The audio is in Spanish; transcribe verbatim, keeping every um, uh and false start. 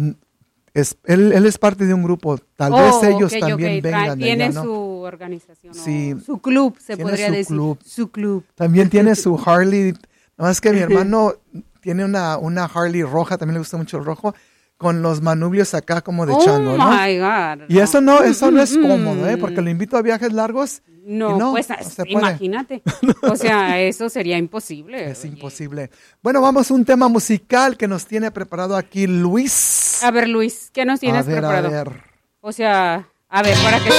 Es, él, él es parte de un grupo, tal vez Oh, ellos ok, también ok. vengan de Tiene allá, ¿no? su organización, Sí. o su club, se Tiene podría su decir. club. Su club. También tiene su Harley, nada más que mi hermano tiene una, una Harley roja, también le gusta mucho el rojo, con los manubrios acá como de Oh chango, ¿no? my God. Y eso no, eso no es Mm, cómodo, ¿eh? mm. Porque lo invito a viajes largos. No, y no, pues no se puede. imagínate. O sea, eso sería imposible. Es Oye. imposible. Bueno, vamos a un tema musical que nos tiene preparado aquí Luis. A ver, Luis, ¿qué nos tienes a ver, preparado? A ver, O sea, a ver, para que se